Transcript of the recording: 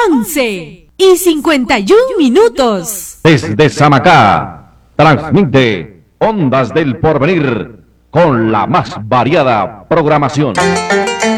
11:51. Desde Samacá, transmite Ondas del Porvenir con la más variada programación.